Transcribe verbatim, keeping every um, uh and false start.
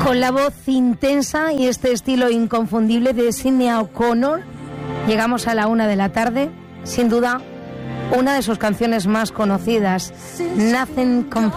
Con la voz intensa y este estilo inconfundible de Sinéad O'Connor, llegamos a la una de la tarde. Sin duda, una de sus canciones más conocidas, Nothing Compares.